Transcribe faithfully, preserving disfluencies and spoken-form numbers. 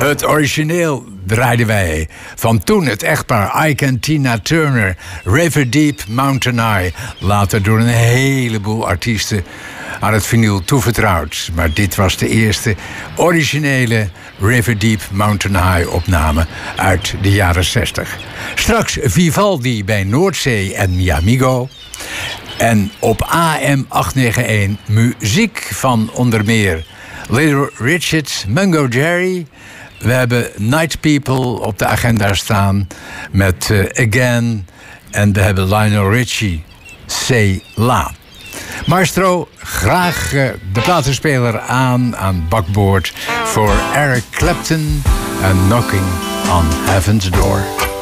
Het origineel draaiden wij van toen het echtpaar Ike en Tina Turner, River Deep, Mountain High. Later door een heleboel artiesten aan het vinyl toevertrouwd. Maar dit was de eerste originele River Deep, Mountain High opname uit de jaren zestig. Straks Vivaldi bij Noordzee en Miamigo. En op A M achthonderdnegenennegentig muziek van onder meer Little Richard, Mungo Jerry. We hebben Night People op de agenda staan met uh, Again. En we hebben Lionel Richie, Say La. Maestro, graag uh, de platenspeler aan aan bakboord voor Eric Clapton en Knocking on Heaven's Door.